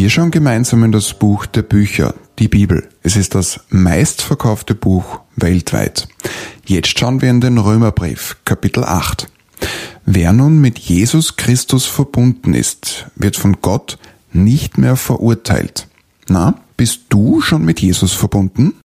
Wir schauen gemeinsam in das Buch der Bücher, die Bibel. Es ist das meistverkaufte Buch weltweit. Jetzt schauen wir in den Römerbrief, Kapitel 8. Wer nun mit Jesus Christus verbunden ist, wird von Gott nicht mehr verurteilt. Na, bist du schon mit Jesus verbunden?